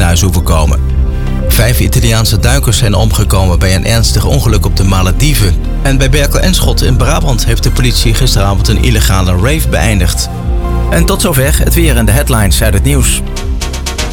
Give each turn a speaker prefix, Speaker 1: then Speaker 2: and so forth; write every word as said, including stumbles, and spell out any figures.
Speaker 1: ziekenhuis hoeven komen. Vijf Italiaanse duikers zijn omgekomen bij een ernstig ongeluk op de Malediven. En bij Berkel en Schot in Brabant heeft de politie gisteravond een illegale rave beëindigd. En tot zover het weer en de headlines uit het nieuws.